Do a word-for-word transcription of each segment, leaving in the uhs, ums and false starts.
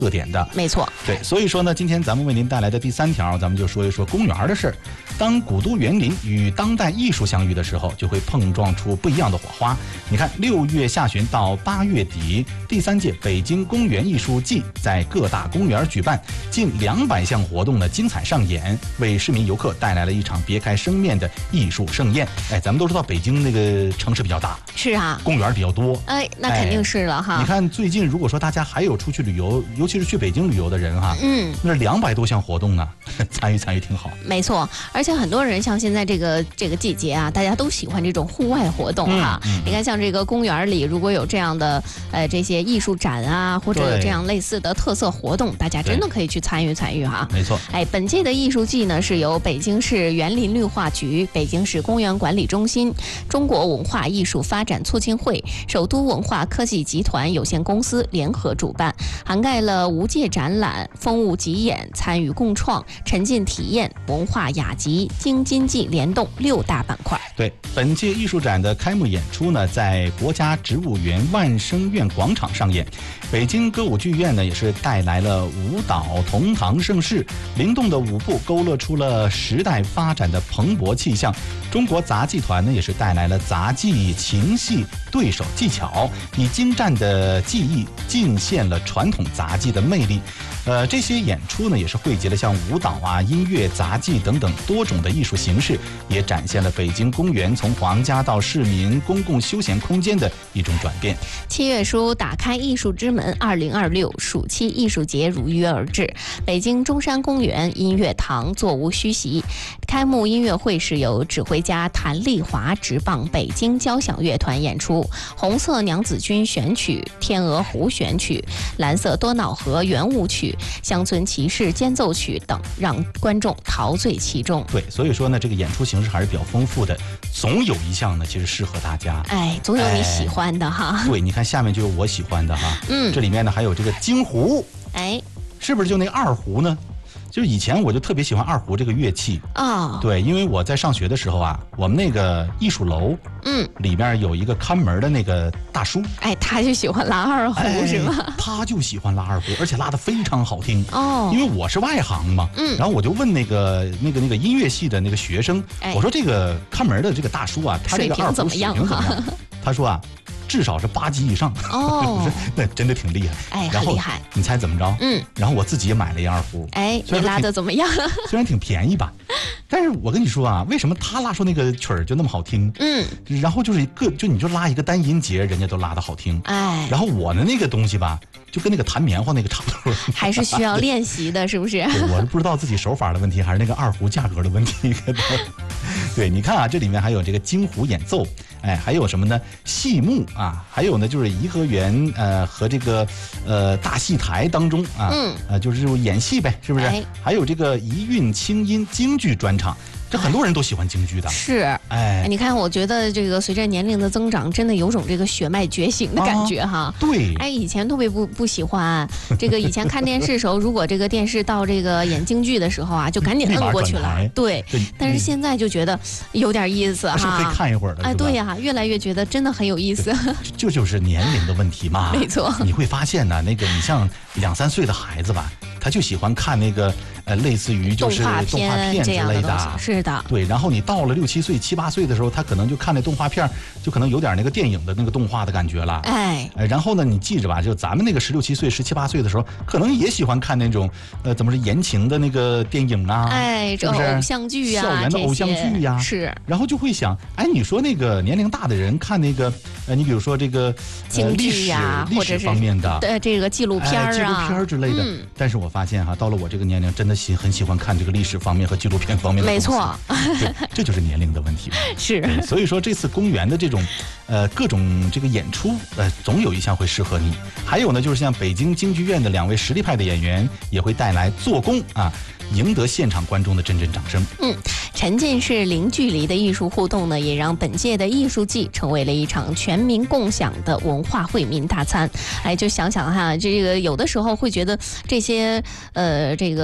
特点的。 没错， 对，所以说呢，今天咱们为您带来的第三条，咱们就说一说公园的事儿。当古都园林与当代艺术相遇的时候，就会碰撞出不一样的火花。你看，六月下旬到八月底，第三届北京公园艺术季在各大公园举办，近两百项活动的精彩上演，为市民游客带来了一场别开生面的艺术盛宴。哎，咱们都知道北京那个城市比较大， 是啊， 公园比较多。 哎，那肯定是了哈。 你看，最近如果说大家还有出去旅游，尤其是去北京旅游的人哈， 嗯， 那两百多项活动呢，参与参与挺好。 没错，而且很多人像现在这个这个季节啊，大家都喜欢这种户外活动哈。 嗯嗯、 你看，像这个公园里，如果有这样的呃这些艺术展啊，或者有这样类似的特色活动，大家真的可以去参与参与哈。 没错。 哎，本届的艺术季呢，是由北京市园林绿化局、北京市公园管理中心、中国文化艺术发展促进会、首都文化科技集团有限公司联合主办，涵盖了无界展览、风物集演、参与共创、沉浸体验、文化雅集、京津冀联动六大板块。 对，本届艺术展的开幕演出呢，在国家植物园万生院广场上演。北京歌舞剧院呢，也是带来了舞蹈同堂盛世，灵动的舞步勾勒出了时代发展的蓬勃气象。中国杂技团呢，也是带来了杂技、琴戏、对手技巧，以精湛的技艺尽现了传统杂技的魅力。呃，这些演出呢，也是汇集了像舞蹈啊、音乐、杂技等等多种的艺术形式，也展现了北京公园从皇家到市民公共休闲空间的一种转变。 七月书打开艺术之门，二零二六暑期艺术节如约而至。北京中山公园音乐堂座无虚席，开幕音乐会是由指挥家谭丽华执棒北京交响乐团演出，红色娘子军选曲、天鹅湖选曲、蓝色多瑙河圆舞曲、乡村骑士间奏曲等，让观众陶醉其中。 对，所以说呢，这个演出形式还是比较丰富的，总有一项呢其实适合大家。 哎，总有你喜欢的哈。 哎、对，你看下面就有我喜欢的哈。 嗯， 这里面呢还有这个京胡， 哎， 是不是就那二胡呢？就是以前我就特别喜欢二胡这个乐器哦， 对，因为我在上学的时候啊，我们那个艺术楼， 嗯， 里面有一个看门的那个大叔， 哎，他就喜欢拉二胡、哎、是吗？ 他就喜欢拉二胡，而且拉得非常好听哦。 因为我是外行嘛，嗯，然后我就问那个那个那个音乐系的那个学生，哎、我说这个看门的这个大叔啊，他这个二胡水平怎么样？他说啊，至少是八级以上哦， 那真的挺厉害， 哎，很厉害。 你猜怎么着？ 嗯， 然后我自己也买了一二胡， 哎，你拉的怎么样？ 虽然挺便宜吧，但是我跟你说啊，为什么他拉出那个曲儿就那么好听？ 嗯， 然后就是一个，就你就拉一个单音节，人家都拉得好听， 哎， 然后我的那个东西吧，就跟那个弹棉花那个差不多， 还是需要练习的，是不是？ 我是不知道自己手法的问题，还是那个二胡价格的问题。对，你看啊，这里面还有这个京胡演奏，哎，还有什么呢？戏目啊，还有呢就是颐和园呃和这个呃大戏台当中啊，嗯，呃就是演戏呗，是不是？哎、还有这个遗韵清音京剧专场。这很多人都喜欢京剧的， 是，哎，你看，我觉得这个随着年龄的增长，真的有种这个血脉觉醒的感觉哈。 啊、对， 哎，以前特别不不喜欢这个，以前看电视的时候，如果这个电视到这个演京剧的时候啊，就赶紧摁过去了。对，对，但是现在就觉得有点意思哈， 是可以看一会儿的。 哎，对呀，越来越觉得真的很有意思。 这就是年龄的问题嘛， 没错。 你会发现呢，那个你像两三岁的孩子吧，他就喜欢看那个呃，类似于就是动画片之类的， 是的， 对。然后你到了六七岁、七八岁的时候，他可能就看那动画片，就可能有点那个电影的那个动画的感觉了。 哎， 然后呢，你记着吧，就咱们那个十六七岁、十七八岁的时候，可能也喜欢看那种呃，怎么是言情的那个电影啊？ 哎，这偶像剧呀， 校园的偶像剧呀， 是。 然后就会想，哎，你说那个年龄大的人看那个，呃，你比如说这个京剧呀， 历史方面的， 呃，这个纪录片啊， 纪录片之类的。 嗯。 但是我发现哈，到了我这个年龄，真的喜很喜欢看这个历史方面和纪录片方面的。 没错， 对，这就是年龄的问题。 是。 所以说这次公园的这种，呃，各种这个演出，呃，总有一项会适合你。还有呢，就是像北京京剧院的两位实力派的演员，也会带来做工啊。赢得现场观众的阵阵掌声。 嗯，沉浸式零距离的艺术互动呢，也让本届的艺术季成为了一场全民共享的文化惠民大餐。哎，就想想哈，这个有的时候会觉得这些呃这个作品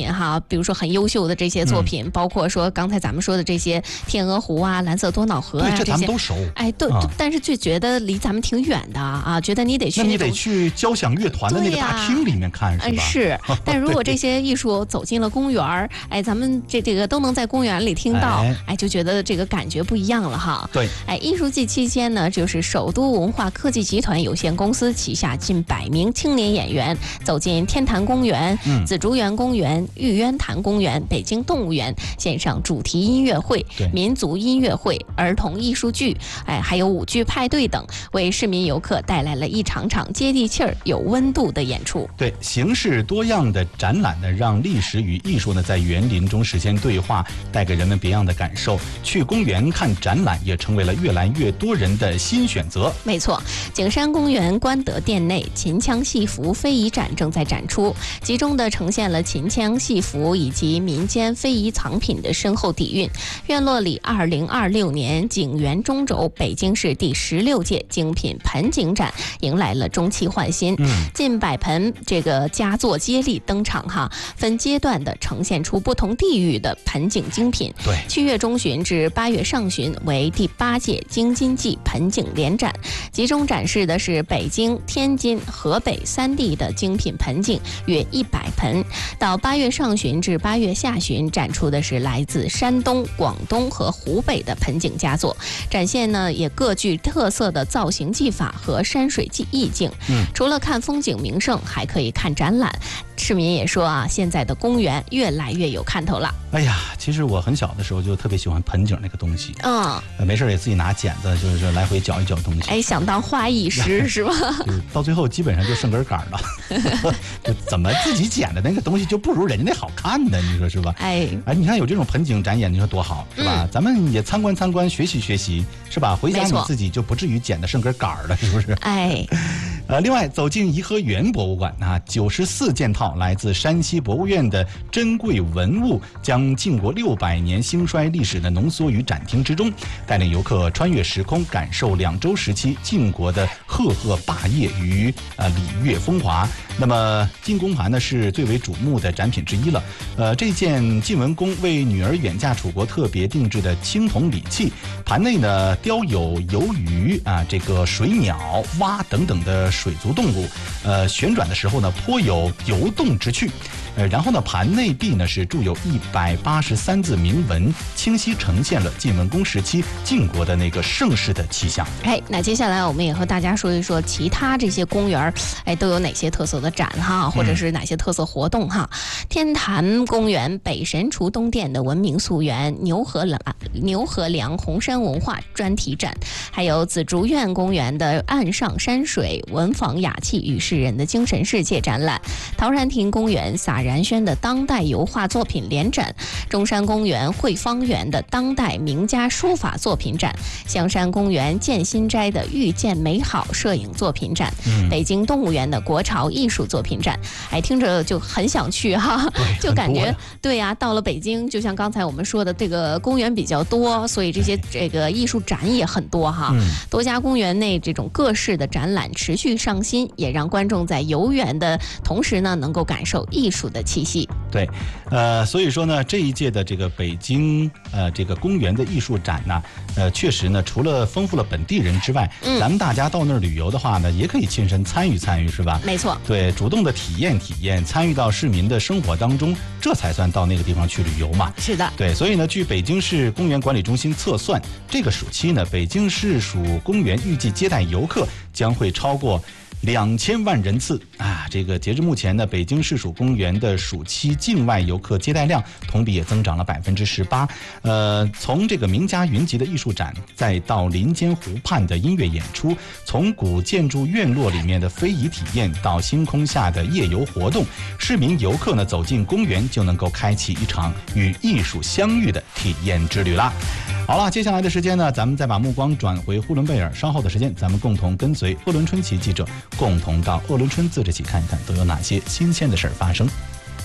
品哈，比如说很优秀的这些作品，嗯、包括说刚才咱们说的这些天鹅湖啊、蓝色多瑙河啊， 对，这咱们都熟。 哎，都、啊、但是就觉得离咱们挺远的啊，觉得你得去那， 那你得去交响乐团的那个大厅里面看，是吧？ 是。但如果这些艺术走进了公园，哎，咱们这这个都能在公园里听到，哎，哎就觉得这个感觉不一样了哈。 对。 哎，艺术季期间呢，就是首都文化科技集团有限公司旗下近百名青年演员走进天坛公园、嗯、紫竹园公园、玉渊潭公园、北京动物园，献上主题音乐会、民族音乐会、儿童艺术剧，哎，还有舞剧派对等，为市民游客带来了一场场接地气儿、有温度的演出。 对，形式多样的展览呢，让历史与艺术呢在园林中实现对话，带给人们别样的感受。去公园看展览也成为了越来越多人的新选择。 没错，景山公园官德殿内秦腔戏服非遗展正在展出，集中的呈现了秦腔戏服以及民间非遗藏品的深厚底蕴。院落里二零二六年景园中轴北京市第十六届精品盆景展迎来了中期换新，嗯、近百盆这个佳作接力登场哈，分阶段的呈现出不同地域的盆景精品。 对， 七月中旬至八月上旬为第八届京津冀盆景联展，集中展示的是北京、天津、河北三地的精品盆景约一百盆。到八月上旬至八月下旬展出的是来自山东、广东和湖北的盆景佳作，展现呢也各具特色的造型技法和山水技意境。嗯，除了看风景名胜，还可以看展览。市民也说啊，现在的公园越来越有看头了。 哎呀，其实我很小的时候就特别喜欢盆景那个东西， 嗯， 呃、没事也自己拿剪子，就是来回搅一搅东西。 哎，想当花艺师是吧？ 到最后基本上就剩根杆了，就怎么自己剪的那个东西就不如人家那好看呢？你说是吧？ 哎， 哎，你看有这种盆景展演，你说多好，是吧？嗯、咱们也参观参观，学习学习，是吧？回家你自己就不至于剪的剩根杆了，是不是？ 哎。 呃，另外走进颐和园博物馆啊，九十四件套来自山西博物院的珍贵文物，将晋国六百年兴衰历史的浓缩于展厅之中，带领游客穿越时空，感受两周时期晋国的赫赫霸业与呃礼乐风华。那么晋公盘呢是最为瞩目的展品之一了。呃，这件晋文公为女儿远嫁楚国特别定制的青铜礼器，盘内呢雕有游鱼啊、这个水鸟、蛙等等的水族动物，呃，旋转的时候呢颇有游动之趣。呃，然后呢，盘内壁呢是铸有一百八十三字铭文，清晰呈现了晋文公时期晋国的那个盛世的气象。 哎，那接下来我们也和大家说一说其他这些公园，哎，都有哪些特色的展哈，或者是哪些特色活动哈？嗯、天坛公园北神厨东殿的文明溯源牛河梁牛河梁红山文化专题展，还有紫竹院公园的岸上山水文房雅器与世人的精神世界展览，陶然亭公园洒然轩的当代油画作品联展，中山公园汇芳园的当代名家书法作品展，香山公园建新斋的遇见美好摄影作品展，嗯、北京动物园的国潮艺术作品展。哎，听着就很想去哈，就感觉对呀、啊，到了北京，就像刚才我们说的，这个公园比较多，所以这些这个艺术展也很多哈。嗯、多家公园内这种各式的展览持续上新，也让观众在游园的同时呢，能够感受艺术的气息。 对，呃，所以说呢，这一届的这个北京呃这个公园的艺术展呢，呃，确实呢，除了丰富了本地人之外，嗯、咱们大家到那儿旅游的话呢，也可以亲身参与参与，是吧？ 没错。 对，主动的体验体验，参与到市民的生活当中，这才算到那个地方去旅游嘛。 是的。 对，所以呢，据北京市公园管理中心测算，这个暑期呢，北京市属公园预计接待游客将会超过两千万人次啊！这个截至目前呢，北京市属公园的暑期境外游客接待量同比也增长了百分之十八。呃，从这个名家云集的艺术展，再到林间湖畔的音乐演出，从古建筑院落里面的非遗体验到星空下的夜游活动，市民游客呢走进公园就能够开启一场与艺术相遇的体验之旅啦。好了，接下来的时间呢，咱们再把目光转回呼伦贝尔。稍后的时间，咱们共同跟随鄂伦春奇记者，共同到鄂伦春自治区看一看，都有哪些新鲜的事儿发生。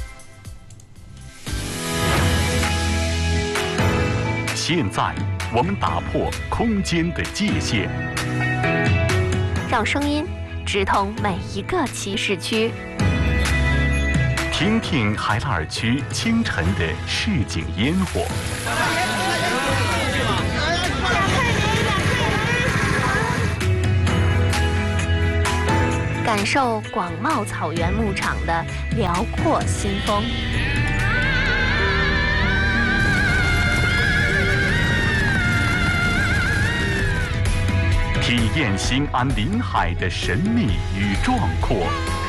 现在，我们打破空间的界限， 让声音直通每一个骑士区。 听听海拉尔区清晨的市井烟火。 感受广袤草原牧场的辽阔新风。 体验新安临海的神秘与壮阔。